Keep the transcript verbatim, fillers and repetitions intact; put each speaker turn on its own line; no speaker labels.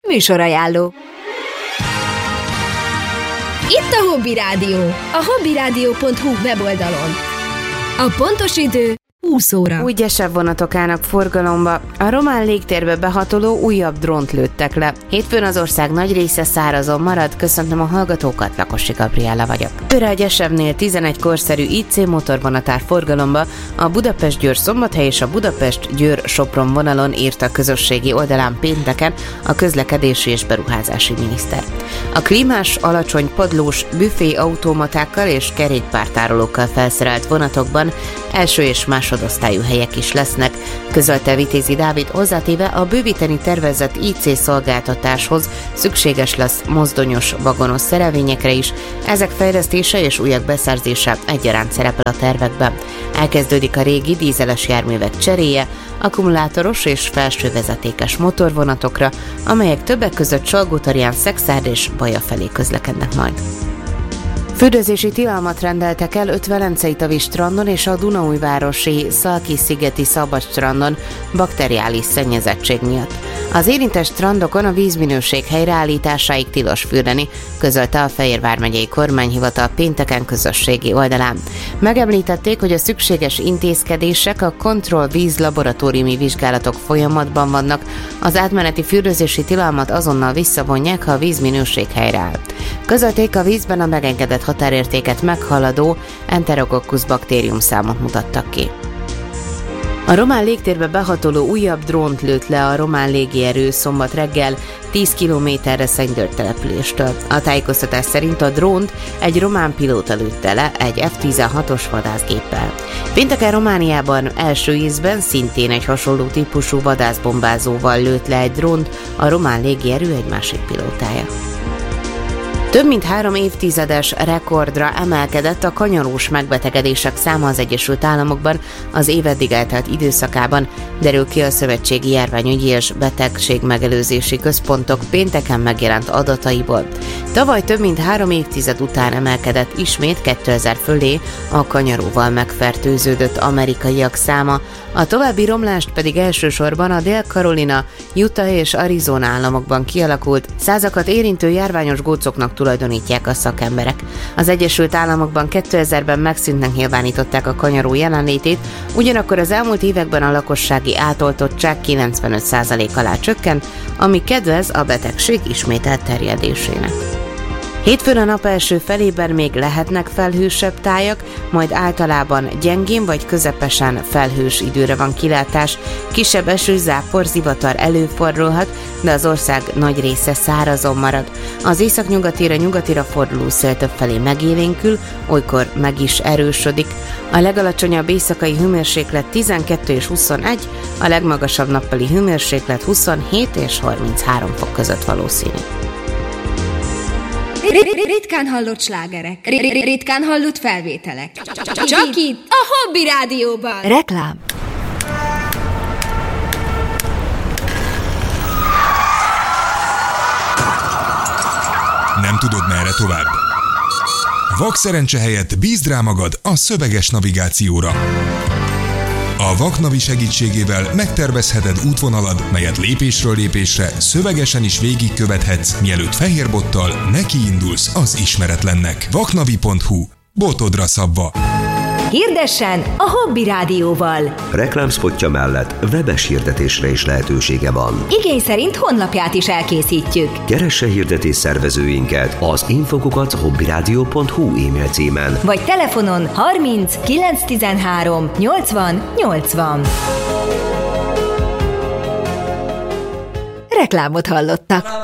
Műsorajánló.
Itt a Hobby Rádió, a hobbyrádió pont hu weboldalon. A pontos idő húsz óra.
Új gyesebb vonatok állnak forgalomba. A román légtérbe behatoló újabb drónt lőttek le. Hétfőn az ország nagy része szárazon marad. Köszöntöm a hallgatókat, Lakosi Gabriella vagyok. Őre a Gyesebbnél tizenegy korszerű i cé motorvonat áll forgalomba. A Budapest-Győr-Szombathely és a Budapest-Győr-Sopron vonalon írta a közösségi oldalán pénteken a közlekedési és beruházási miniszter. A klímás, alacsony padlós, büfé automatákkal és kerékpártárolókkal felszerelt vonatokban első és másodosztályú helyek is lesznek, közölte Vitézi Dávid, hozzátéve a bővíteni tervezett i cé szolgáltatáshoz szükséges lesz mozdonyos, vagonos szerelvényekre is, ezek fejlesztése és újak beszerzése egyaránt szerepel a tervekben. Elkezdődik a régi dízeles járművek cseréje, akkumulátoros és felsővezetékes motorvonatokra, amelyek többek között Salgótarján, Szekszárd és Baja felé közlekednek majd. Fürdőzési tilalmat rendeltek el öt velencei-tavi strandon és a Dunaújvárosi Szalki-szigeti szabadstrandon bakteriális szennyezettség miatt. Az érintett strandokon a vízminőség helyreállításáig tilos fürdeni, közölte a Fejér vármegyei kormányhivatal pénteken közösségi oldalán. Megemlítették, hogy a szükséges intézkedések, a kontrollvíz laboratóriumi vizsgálatok folyamatban vannak, az átmeneti fürdőzési tilalmat azonnal visszavonják, ha a vízminőség helyreáll. Közölték, a vízben a megengedett határértéket meghaladó Enterococcus baktérium számot mutattak ki. A román légtérbe behatoló újabb drónt lőtt le a román légierő szombat reggel tíz kilométerre Szentgyörgy településtől. A tájékoztatás szerint a drónt egy román pilóta lőtte le egy ef tizenhatos vadászgéppel. Pénteken Romániában első ízben szintén egy hasonló típusú vadászbombázóval lőtt le egy drónt a román légierő egy másik pilótája. Több mint három évtizedes rekordra emelkedett a kanyarós megbetegedések száma az Egyesült Államokban az év eddig eltelt időszakában, derül ki a Szövetségi Járványügyi és Betegségmegelőzési Központok pénteken megjelent adataiból. Tavaly több mint három évtized után emelkedett ismét kétezer fölé a kanyaróval megfertőződött amerikaiak száma, a további romlást pedig elsősorban a Dél-Carolina, Utah és Arizona államokban kialakult, százakat érintő járványos gócoknak tulajdonítják a szakemberek. Az Egyesült Államokban kétezerben megszűntnek nyilvánították a kanyaró jelenlétét, ugyanakkor az elmúlt években a lakossági átoltottság kilencvenöt százalék alá csökkent, ami kedvez a betegség ismételt terjedésének. Hétfőn a nap első felében még lehetnek felhősebb tájak, majd általában gyengén vagy közepesen felhős időre van kilátás, kisebb eső, zápor, zivatar előfordulhat, de az ország nagy része szárazon marad. Az északnyugatira, nyugatira forduló szél többfelé megélénkül, olykor meg is erősödik. A legalacsonyabb éjszakai hőmérséklet tizenkettő és huszonegy, a legmagasabb nappali hőmérséklet huszonhét és harminchárom fok között valószínű.
Ritkán hallott slágerek, ritkán hallott felvételek. Csak itt, a Hobby Rádióban.
Reklám.
Nem tudod, merre tovább? Vakszerencse helyett bízd rá magad a szöveges navigációra. A Vaknavi segítségével megtervezheted útvonalad, melyet lépésről lépésre szövegesen is végigkövethetsz, mielőtt fehérbottal nekiindulsz az ismeretlennek. vaknavi pont hu. Botodra szabva.
Hirdessen a Hobby Rádióval.
Reklámszpotja mellett webes hirdetésre is lehetősége van.
Igény szerint honlapját is elkészítjük.
Keresse hirdetés szervezőinket az infokukat hobbyrádió pont hu e-mail címen.
Vagy telefonon harminc kilencszáztizenhárom nyolcvan nyolcvan. Reklámot hallottak.